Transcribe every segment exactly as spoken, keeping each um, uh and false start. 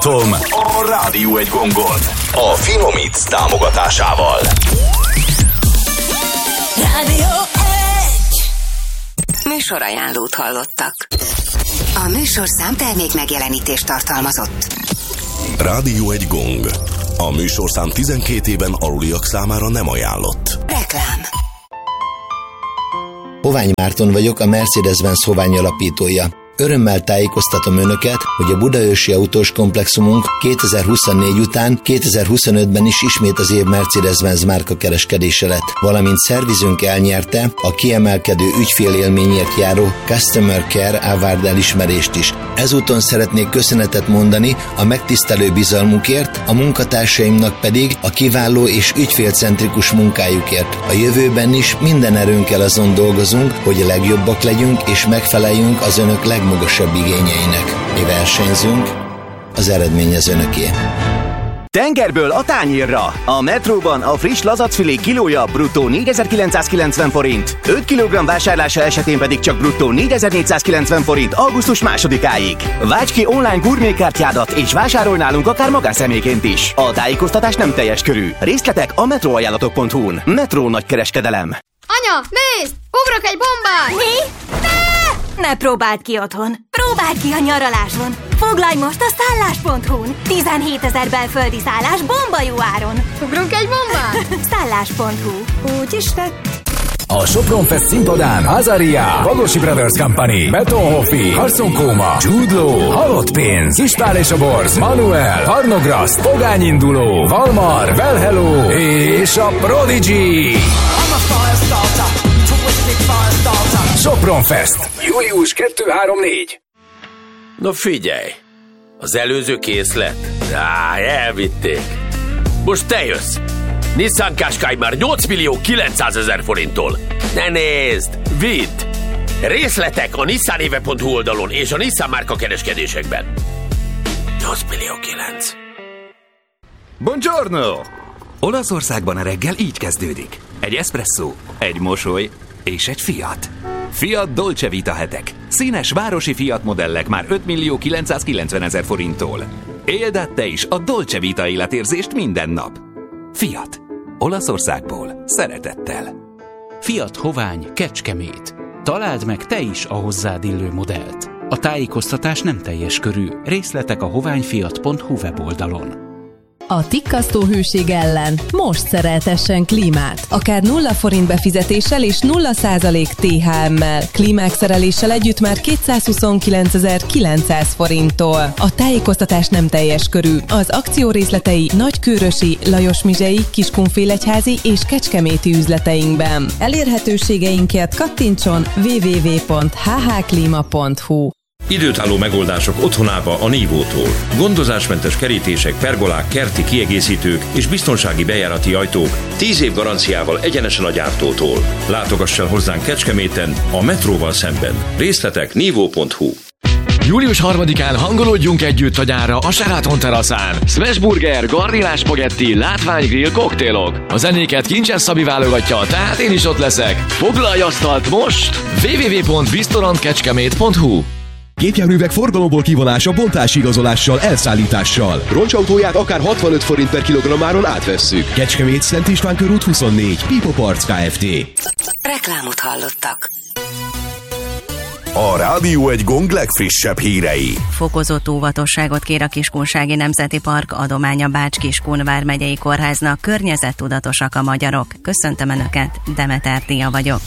Tom, a Rádió egy gongon. A Finomix támogatásával. Rádió egy. Műsorajánlót hallottak. A műsorszám termék megjelenítést tartalmazott. Rádió egy gong. A műsorszám tizenkét éven aluliak számára nem ajánlott. Reklám. Hovány Márton vagyok, a Mercedes-Benz Hovány alapítója. Örömmel tájékoztatom Önöket, hogy a budaörsi autós komplexumunk kétezer-huszonnégy után kétezer-huszonötben is ismét az év Mercedes-Benz márka kereskedése lett, valamint szervizünk elnyerte a kiemelkedő ügyfélélményért járó Customer Care Award elismerést is. Ezúton szeretnék köszönetet mondani a megtisztelő bizalmukért, a munkatársaimnak pedig a kiváló és ügyfélcentrikus munkájukért. A jövőben is minden erőnkkel azon dolgozunk, hogy a legjobbak legyünk és megfeleljünk az Önök legmagasabb igényeinek. Mi versenyzünk, az eredmény az Önöké. Tengerből a tányérra! A Metróban a friss lazacfilé kilója bruttó négyezer-kilencszázkilencven forint, öt kilogramm vásárlása esetén pedig csak bruttó négyezer-négyszázkilencven forint augusztus másodikáig. Válts ki online gurmékártyádat és vásárolj nálunk akár magánszemélyként is. A tájékoztatás nem teljes körű. Részletek a metróajánlatok pont hu-n. Metró nagykereskedelem. Anya, nézd! Ugrok egy bombát! Mi? Ne! Ne próbáld ki otthon! Próbáld ki a nyaraláson! Foglalj most a szállás pont hu-n! tizenhétezer belföldi szállás bomba jó áron! Ugrunk egy bombát? szállás pont hu. Úgy is tett. A Sopron Fest színpadán Azaria, Vagosi Brothers Company, Betonhoffi, Carson Kóma, Jude Law, Halott pénz, Kispál és a Borz, Manuel, Harnograszt, Pogány induló, Valmar, Well Hello és a Prodigy. Sopron Fest, július kettő három négy. Na figyelj, az előző készlet? Á, elvitték. Most te jössz. Nissan Qashqai már nyolc millió kilencszázezer forinttól. Ne nézd, vidd! Részletek a nissanéve pont hu oldalon és a Nissan márka kereskedésekben. nyolc millió kilenc. Buongiorno! Olaszországban a reggel így kezdődik. Egy espresszó, egy mosoly és egy Fiat. Fiat Dolce Vita hetek. Színes városi Fiat modellek már öt millió kilencszázkilencvenezer forinttól. Éld át te is a Dolce Vita életérzést minden nap. Fiat. Olaszországból. Szeretettel. Fiat Hovány Kecskemét. Találd meg te is a hozzád illő modellt. A tájékoztatás nem teljes körű. Részletek a hoványfiat pont hu weboldalon. A tikkasztó hőség ellen most szereltessen klímát. Akár nulla forint befizetéssel és nulla százalék té há emmel. Klímák szereléssel együtt már kétszázhuszonkilencezer-kilencszáz forinttól. A tájékoztatás nem teljes körű. Az akció részletei Nagykőrösi, Lajosmizsei, Kiskunfélegyházi és Kecskeméti üzleteinkben. Elérhetőségeinkért kattintson double-u double-u double-u pont h h klima pont hu. Időtálló megoldások otthonába a Nívótól. Gondozásmentes kerítések, pergolák, kerti kiegészítők és biztonsági bejárati ajtók tíz év garanciával egyenesen a gyártótól. Látogass el hozzánk Kecskeméten, a metróval szemben. Részletek nívó pont hu. július harmadikán hangolódjunk együtt a nyárra a Sheraton teraszán. Smashburger, gardilás spagetti, látványgrill, koktélok. A zenéket Kincses Szabi válogatja, tehát én is ott leszek. Foglalj asztalt most! double-u double-u double-u pont restaurant pont hu. Gépjárművek forgalomból kivonása bontási igazolással, elszállítással. Roncsautóját akár hatvanöt forint per kilogrammáron átvesszük. Kecskemét, Szent István körút huszonnégy, Pipo Parts Kft. Reklámot hallottak. A Rádió egy gong legfrissebb hírei. Fokozott óvatosságot kér a Kiskunsági Nemzeti Park adománya Bács-Kiskun vármegyei kórháznak, környezettudatosak a magyarok. Köszöntöm Önöket, Demeter Tia vagyok.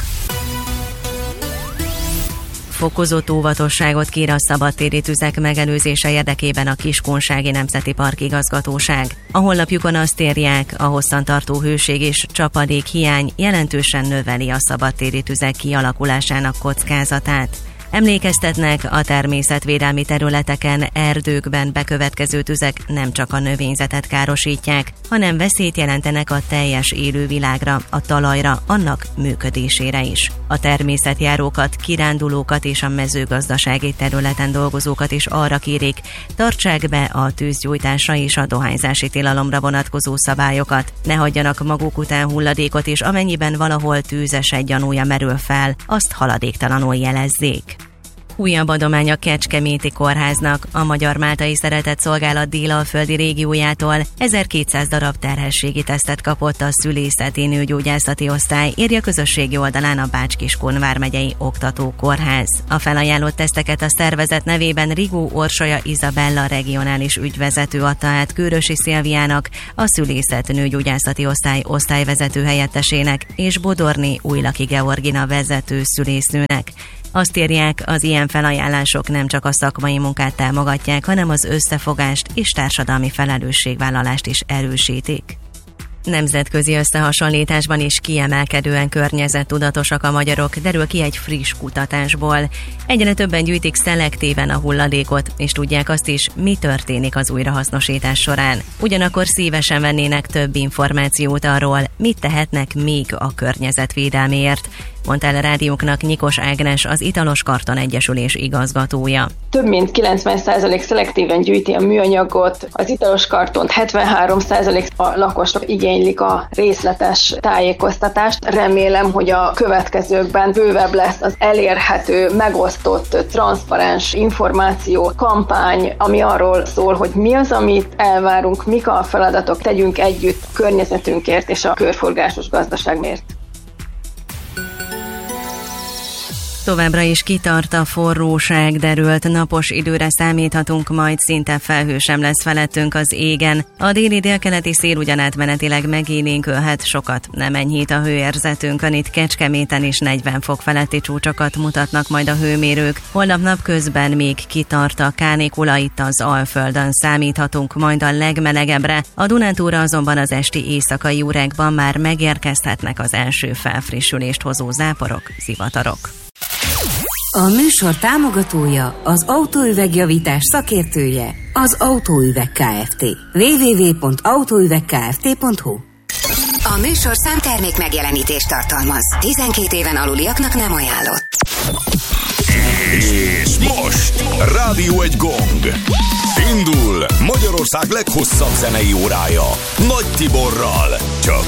Fokozott óvatosságot kér a szabadtéri tüzek megelőzése érdekében a Kiskunsági Nemzeti Park igazgatóság. A honlapjukon azt írják, a hosszantartó hőség és csapadék hiány jelentősen növeli a szabadtéri tüzek kialakulásának kockázatát. Emlékeztetnek, a természetvédelmi területeken, erdőkben bekövetkező tüzek nem csak a növényzetet károsítják, hanem veszélyt jelentenek a teljes élővilágra, a talajra, annak működésére is. A természetjárókat, kirándulókat és a mezőgazdasági területen dolgozókat is arra kérik, tartsák be a tűzgyújtásra és a dohányzási tilalomra vonatkozó szabályokat, ne hagyjanak maguk után hulladékot, és amennyiben valahol tűzeset gyanúja merül fel, azt haladéktalanul jelezzék. Újabb adomány a Kecskeméti Kórháznak. A Magyar-Máltai Szeretetszolgálat délalföldi régiójától ezerkétszáz darab terhességi tesztet kapott a szülészeti nőgyógyászati osztály, írja közösségi oldalán a Bács-Kiskun vármegyei oktatókórház. A felajánlott teszteket a szervezet nevében Rigó Orsolya Izabella regionális ügyvezető adta át Kőrösi Szilviának, a szülészet nőgyógyászati osztály osztályvezető helyettesének, és Bodorné Újlaki Georgina vezető szülésznőnek. Azt írják, az ilyen felajánlások nem csak a szakmai munkát támogatják, hanem az összefogást és társadalmi felelősségvállalást is erősítik. Nemzetközi összehasonlításban is kiemelkedően környezettudatosak a magyarok, derül ki egy friss kutatásból. Egyre többen gyűjtik szelektíven a hulladékot, és tudják azt is, mi történik az újrahasznosítás során. Ugyanakkor szívesen vennének több információt arról, mit tehetnek még a környezetvédelméért, mondta el a rádióknak Nyikos Ágnes, az Italos Karton Egyesülés igazgatója. Több mint kilencven százalék szelektíven gyűjti a műanyagot, az Italos Kartont hetvenhárom százalék a lakosok igénylik a részletes tájékoztatást. Remélem, hogy a következőkben bővebb lesz az elérhető, megosztott, transzparens információ, kampány, ami arról szól, hogy mi az, amit elvárunk, mik a feladatok, tegyünk együtt a környezetünkért és a körforgásos gazdaságért. Továbbra is kitart a forróság, derült, napos időre számíthatunk, majd szinte felhő sem lesz felettünk az égen. A déli-délkeleti szél ugyan átmenetileg megélénkülhet, sokat nem enyhít a hőérzetünkön, itt Kecskeméten is negyven fok feletti csúcsokat mutatnak majd a hőmérők. Holnap napközben még kitart a kánikula, itt az Alföldön számíthatunk majd a legmelegebbre. A Dunántúra azonban az esti éjszakai órákban már megérkezhetnek az első felfrissülést hozó záporok, zivatarok. A műsor támogatója, az autóüvegjavítás szakértője, az Autóüveg Kft. double-u double-u double-u pont autóüvegkft pont hu. A műsor számtermék megjelenítést tartalmaz. tizenkét éven aluliaknak nem ajánlott. És most Rádió egy gong. Indul Magyarország leghosszabb zenei órája Nagy Tiborral. Csak